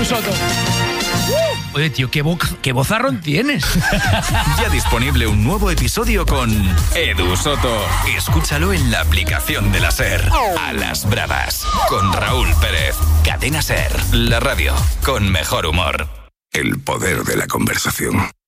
Edu Soto. Oye, tío, qué vozarrón tienes. Ya disponible un nuevo episodio con Edu Soto. Escúchalo en la aplicación de la SER. A las bravas, con Raúl Pérez. Cadena SER, la radio con mejor humor. El poder de la conversación.